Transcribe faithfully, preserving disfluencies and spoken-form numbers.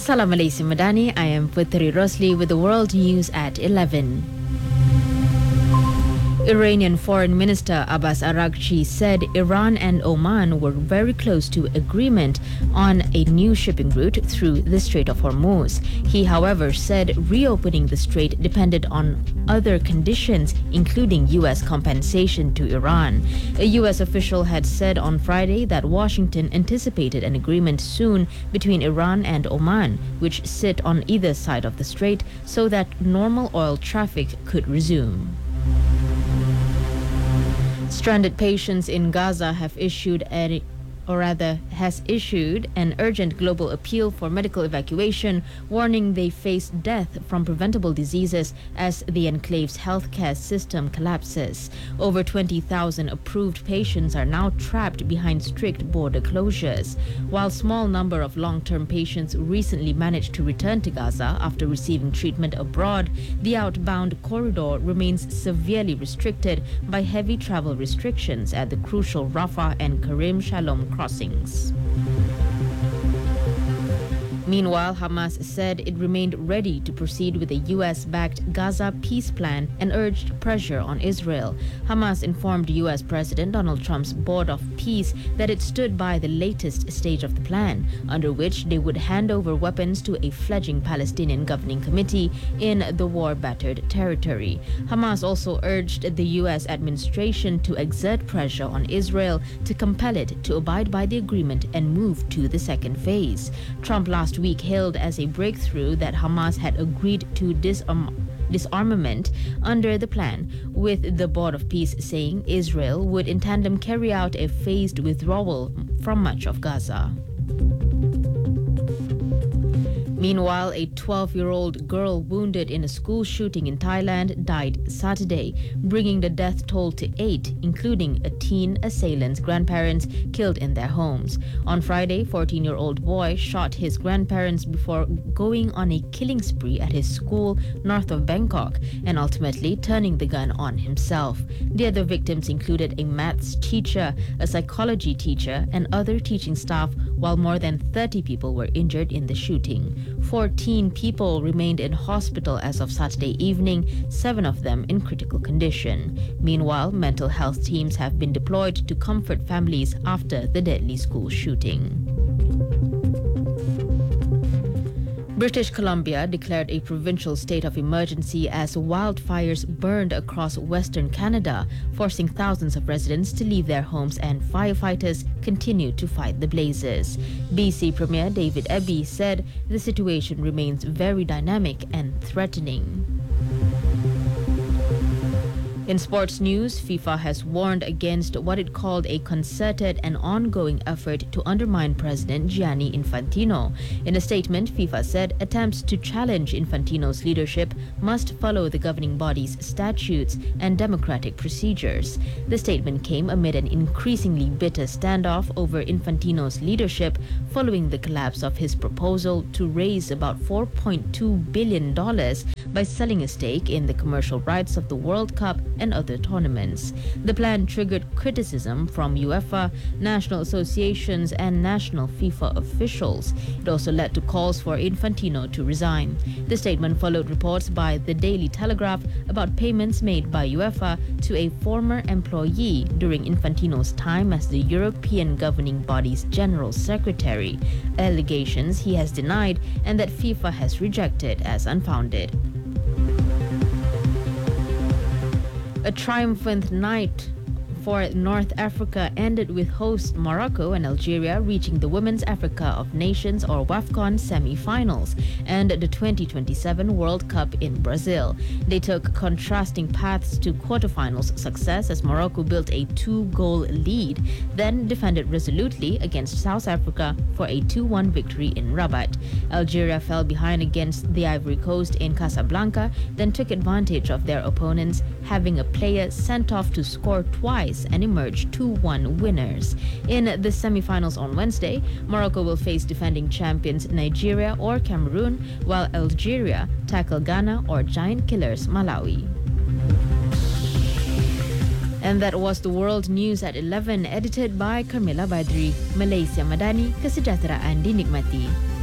Salam Malaysia Madani, I am Putri Rosli with the world news at eleven. Iranian Foreign Minister Abbas Araghchi said Iran and Oman were very close to agreement on a new shipping route through the Strait of Hormuz. He, however, said reopening the strait depended on other conditions, including U S compensation to Iran. A U S official had said on Friday that Washington anticipated an agreement soon between Iran and Oman, which sit on either side of the strait, so that normal oil traffic could resume. Stranded patients in Gaza have issued a or rather has issued an urgent global appeal for medical evacuation, warning they face death from preventable diseases as the enclave's healthcare system collapses. Over twenty thousand approved patients are now trapped behind strict border closures. While a small number of long-term patients recently managed to return to Gaza after receiving treatment abroad, the outbound corridor remains severely restricted by heavy travel restrictions at the crucial Rafah and Karim Shalom crossings. Meanwhile, Hamas said it remained ready to proceed with a U S-backed Gaza peace plan and urged pressure on Israel. Hamas informed U S President Donald Trump's Board of Peace that it stood by the latest stage of the plan, under which they would hand over weapons to a fledgling Palestinian governing committee in the war-battered territory. Hamas also urged the U S administration to exert pressure on Israel to compel it to abide by the agreement and move to the second phase. Trump last week hailed as a breakthrough that Hamas had agreed to disarm disarmament under the plan, with the Board of Peace saying Israel would in tandem carry out a phased withdrawal from much of Gaza. Meanwhile, a twelve-year-old girl wounded in a school shooting in Thailand died Saturday, bringing the death toll to eight, including a teen assailant's grandparents killed in their homes. On Friday, fourteen-year-old boy shot his grandparents before going on a killing spree at his school north of Bangkok and ultimately turning the gun on himself. The other victims included a maths teacher, a psychology teacher, and other teaching staff, while more than thirty people were injured in the shooting. fourteen people remained in hospital as of Saturday evening, seven of them in critical condition. Meanwhile, mental health teams have been deployed to comfort families after the deadly school shooting. British Columbia declared a provincial state of emergency as wildfires burned across western Canada, forcing thousands of residents to leave their homes, and firefighters continue to fight the blazes. B C Premier David Eby said the situation remains very dynamic and threatening. In sports news, FIFA has warned against what it called a concerted and ongoing effort to undermine President Gianni Infantino. In a statement, FIFA said attempts to challenge Infantino's leadership must follow the governing body's statutes and democratic procedures. The statement came amid an increasingly bitter standoff over Infantino's leadership following the collapse of his proposal to raise about four point two billion dollars by selling a stake in the commercial rights of the World Cup and other tournaments. The plan triggered criticism from UEFA, national associations, and national FIFA officials. It also led to calls for Infantino to resign. The statement followed reports by the Daily Telegraph about payments made by UEFA to a former employee during Infantino's time as the European governing body's general secretary, allegations he has denied and that FIFA has rejected as unfounded. A triumphant night for North Africa ended with hosts Morocco and Algeria reaching the Women's Africa of Nations or WAFCON semi-finals and the twenty twenty-seven World Cup in Brazil. They took contrasting paths to quarterfinals success as Morocco built a two-goal lead, then defended resolutely against South Africa for a two one victory in Rabat. Algeria fell behind against the Ivory Coast in Casablanca, then took advantage of their opponents, having a player sent off to score twice and emerged two one winners. In the semi-finals on Wednesday, Morocco will face defending champions Nigeria or Cameroon, while Algeria tackle Ghana or giant killers Malawi. And that was the World News at eleven, edited by Carmela Badri. Malaysia Madani, kesejahteraan dinikmati.